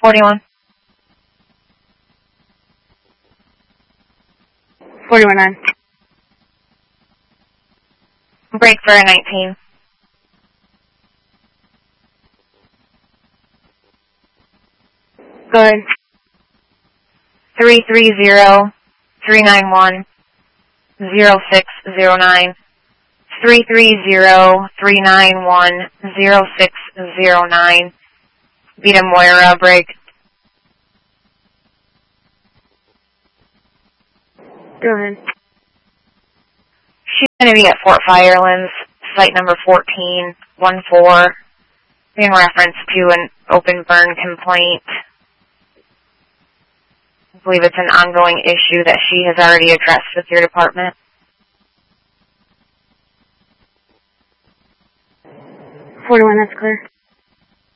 41. 41-9. Break for a 19. Go ahead. 330-391-0609. 330-391-0609. Vita Moira, break. Go ahead. She's going to be at Fort Firelands, site number 1414, in reference to an open burn complaint. I believe it's an ongoing issue that she has already addressed with your department. 41, that's clear.